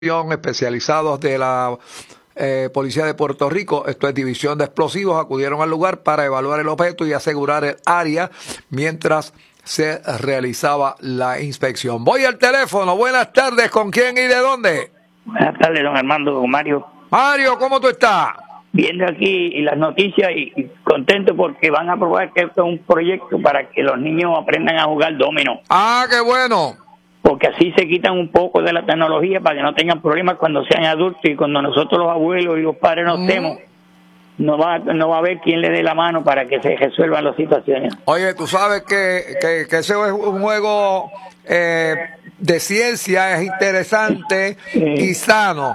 especializados de la Policía de Puerto Rico, esto es División de Explosivos, acudieron al lugar para evaluar el objeto y asegurar el área mientras se realizaba la inspección. Voy al teléfono, buenas tardes, ¿con quién y de dónde? Buenas tardes, don Armando, don Mario. Mario, ¿cómo tú estás? Viendo aquí las noticias y contento porque van a aprobar que esto es un proyecto para que los niños aprendan a jugar dominó. Ah, qué bueno. Porque así se quitan un poco de la tecnología para que no tengan problemas cuando sean adultos y cuando nosotros los abuelos y los padres nos estemos, no va a haber quien le dé la mano para que se resuelvan las situaciones. Oye, tú sabes que ese es un juego de ciencia, es interesante y sano.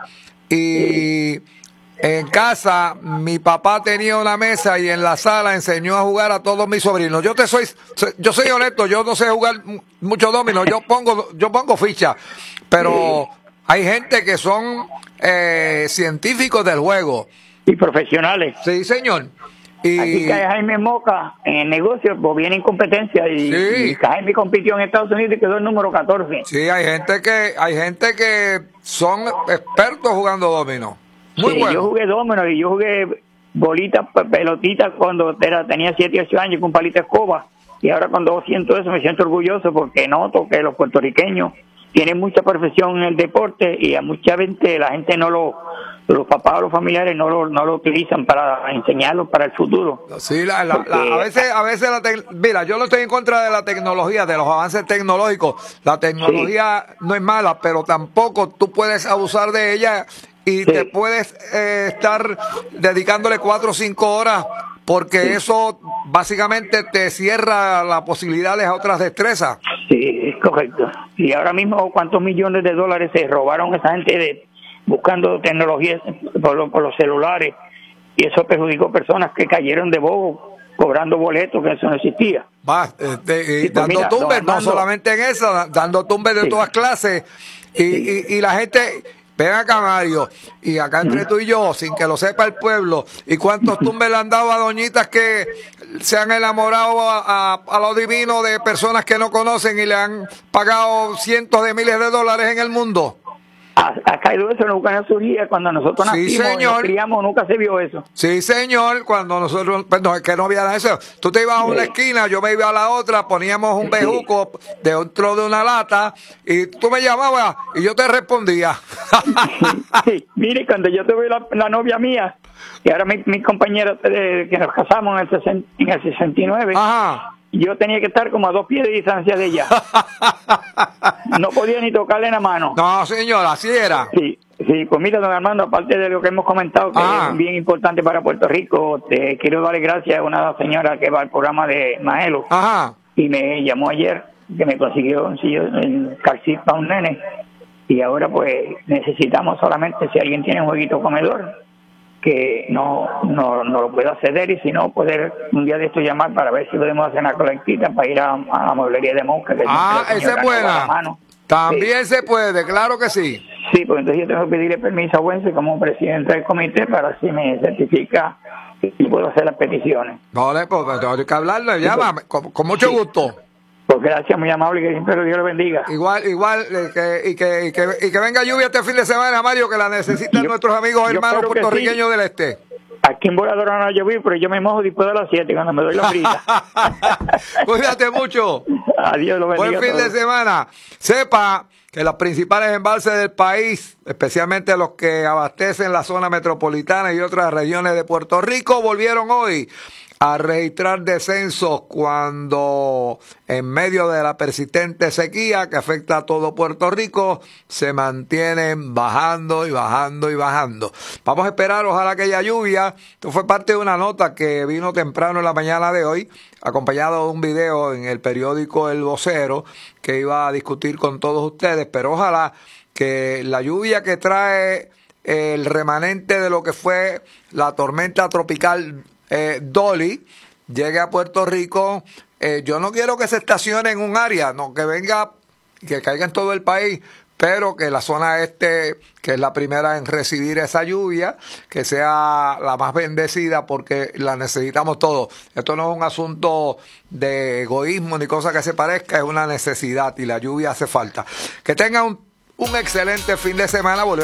Y en casa, mi papá tenía una mesa y en la sala enseñó a jugar a todos mis sobrinos. Yo soy honesto, yo no sé jugar mucho dominó, yo pongo ficha, pero hay gente que son científicos del juego. Y profesionales. Sí, señor. Aquí cae Jaime Moca en el negocio, pues viene en competencia y Jaime compitió en Estados Unidos y quedó el número 14. Sí, hay gente que son expertos jugando dominó. Muy bueno. Yo jugué domino y yo jugué bolitas, pelotitas cuando tenía 7 y 8 años con palita escoba. Y ahora cuando siento eso me siento orgulloso porque noto que los puertorriqueños tienen mucha perfección en el deporte y a mucha gente, la gente los papás o los familiares no lo utilizan para enseñarlos para el futuro. Sí, a veces mira, yo no estoy en contra de la tecnología, de los avances tecnológicos. La tecnología no es mala, pero tampoco tú puedes abusar de ella y te puedes estar dedicándole 4 o 5 horas porque eso básicamente te cierra las posibilidades a otras destrezas. Sí, es correcto. Y ahora mismo, ¿cuántos millones de dólares se robaron esa gente buscando tecnologías por los celulares? Y eso perjudicó personas que cayeron de bobo cobrando boletos, que eso no existía. Dando tumbes, no solamente en esa, dando tumbes de todas clases. Y la gente... Ven acá, Mario, y acá entre tú y yo, sin que lo sepa el pueblo, ¿y cuántos tumbes le han dado a doñitas que se han enamorado a lo divino de personas que no conocen y le han pagado cientos de miles de dólares en el mundo? Ha caído eso, nunca surgía cuando nosotros nacimos, nos criamos, nunca se vio eso. Sí, señor, cuando nosotros, pues no, es que no había nada de eso. Tú te ibas a una esquina, yo me iba a la otra, poníamos un bejuco dentro de una lata y tú me llamabas y yo te respondía. Sí, mire, cuando yo tuve la novia mía, y ahora mi compañera que nos casamos en el 69, ajá, yo tenía que estar como a 2 pies de distancia de ella. No podía ni tocarle la mano. No, señor, así era. Sí, pues mira, don Armando, aparte de lo que hemos comentado, que es bien importante para Puerto Rico, te quiero darle gracias a una señora que va al programa de Maelo. Ajá. Y me llamó ayer, que me consiguió un car seat para un nene. Y ahora pues necesitamos solamente, si alguien tiene un jueguito comedor, que no lo pueda ceder, y si no, poder un día de esto llamar para ver si podemos hacer una colectita para ir a la mueblería de Mosca. Esa es buena. También se puede, claro que sí. Sí, pues entonces yo tengo que pedirle permiso a Wences como presidente del comité para así me certifica y puedo hacer las peticiones. Vale, pues tengo que hablarle, llama, con mucho gusto. Pues gracias, muy amable, que siempre Dios lo bendiga. Igual, que venga lluvia este fin de semana, Mario, que la necesitan nuestros amigos hermanos puertorriqueños del este. Aquí en Voladora no ha llovido, pero yo me mojo después de las 7 cuando me doy la brisa. Cuídate mucho. Adiós, lo bendiga. Buen fin de semana. Sepa que los principales embalses del país, especialmente los que abastecen la zona metropolitana y otras regiones de Puerto Rico, volvieron hoy a registrar descensos cuando en medio de la persistente sequía que afecta a todo Puerto Rico se mantienen bajando y bajando y bajando. Vamos a esperar, ojalá que haya lluvia. Esto fue parte de una nota que vino temprano en la mañana de hoy, acompañado de un video en el periódico El Vocero que iba a discutir con todos ustedes, pero ojalá que la lluvia que trae el remanente de lo que fue la tormenta tropical Dolly llegue a Puerto Rico. Yo no quiero que se estacione en un área, no, que venga, que caiga en todo el país, pero que la zona este, que es la primera en recibir esa lluvia, que sea la más bendecida porque la necesitamos todos. Esto no es un asunto de egoísmo ni cosa que se parezca, es una necesidad y la lluvia hace falta. Que tengan un excelente fin de semana.